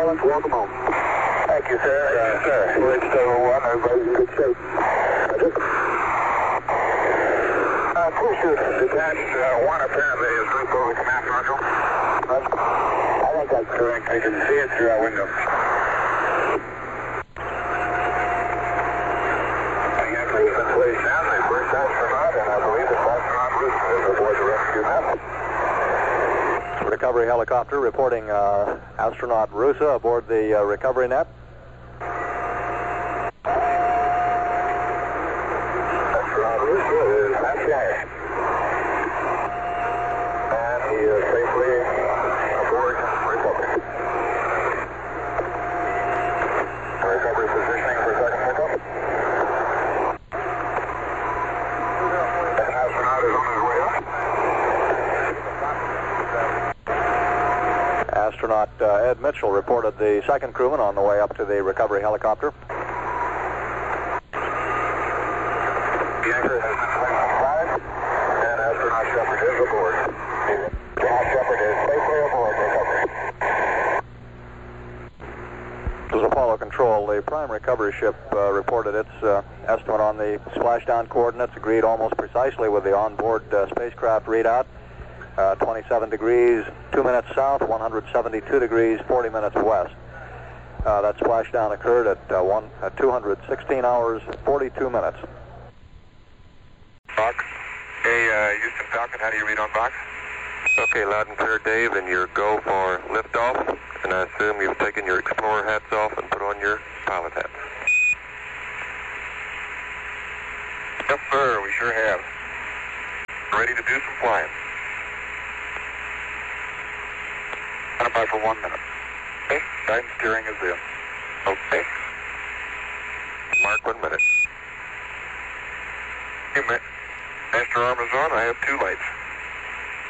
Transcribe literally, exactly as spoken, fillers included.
silence. Welcome home. Thank you, sir. Thank you, sir. We're at Silver One. Everybody's in good shape. Roger. Uh, two shooters detached. Uh, one apparently is grouped over the command module. Roger. I think that's correct. I can see it through our window. We have to even place down the first astronaut, and I believe it's astronaut Rooster is aboard the rescue net. Recovery helicopter reporting uh, astronaut Rusa aboard the uh, recovery net. Astronaut Rusa is halfway. And he is safely aboard recovery. Recovery positioning for second pickup. An astronaut is on his way up. Astronaut uh, Ed Mitchell reported the second crewman on the way up to the recovery helicopter. The anchor has been placed on side, and astronaut Shepard is aboard. Astronaut Shepard is safely aboard recovery. This is Apollo Control. The prime recovery ship uh, reported its uh, estimate on the splashdown coordinates, agreed almost precisely with the onboard uh, spacecraft readout. Uh, twenty-seven degrees, two minutes south, one hundred seventy-two degrees, forty minutes west. Uh, that splashdown occurred at, uh, one, at two hundred sixteen hours, forty-two minutes. Box. Hey, uh, Houston Falcon, how do you read on box? Okay, loud and clear, Dave, and your go for liftoff. And I assume you've taken your Explorer hats off and put on your pilot hats. Yes, sir, we sure have. Ready to do some flying. Standby for one minute. Okay, guidance steering is in. Okay. Mark one minute. Hey, Master Arm is on. I have two lights.